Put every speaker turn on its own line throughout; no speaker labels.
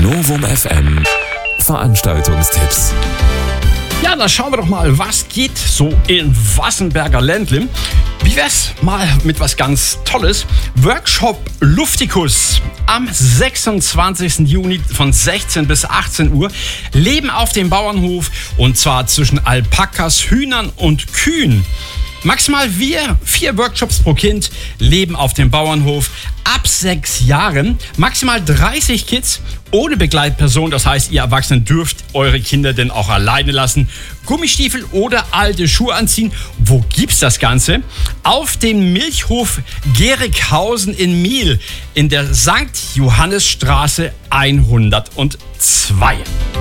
Novum FM Veranstaltungstipps.
Ja, dann schauen wir doch mal, was geht so in Wassenberger Ländle. Wie wär's mal mit was ganz Tolles? Workshop Luftikus am 26. Juni von 16 bis 18 Uhr. Leben auf dem Bauernhof und zwar zwischen Alpakas, Hühnern und Kühen. Maximal 4 Workshops pro Kind, Leben auf dem Bauernhof ab 6 Jahren, maximal 30 Kids ohne Begleitperson, das heißt, ihr Erwachsenen dürft eure Kinder denn auch alleine lassen, Gummistiefel oder alte Schuhe anziehen. Wo gibt's das Ganze? Auf dem Milchhof Gerighausen in Miel in der St. Johannesstraße 102.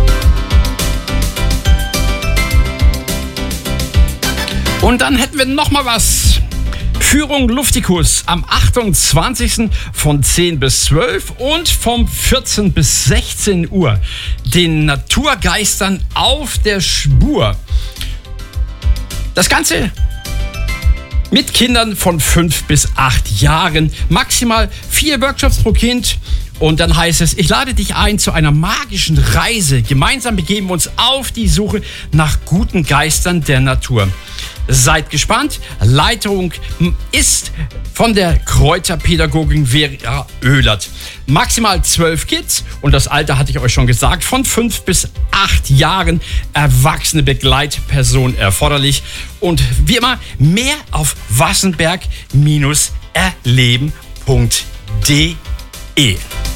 Und dann hätten wir noch mal was. Führung Luftikus am 28. von 10 bis 12 und vom 14 bis 16 Uhr. Den Naturgeistern auf der Spur. Das Ganze mit Kindern von 5 bis 8 Jahren. Maximal 4 Workshops pro Kind. Und dann heißt es, ich lade dich ein zu einer magischen Reise. Gemeinsam begeben wir uns auf die Suche nach guten Geistern der Natur. Seid gespannt. Leitung ist von der Kräuterpädagogin Vera Oehlert. Maximal 12 Kids und das Alter hatte ich euch schon gesagt, von 5 bis 8 Jahren. Erwachsene Begleitperson erforderlich. Und wie immer, mehr auf wassenberg-erleben.de.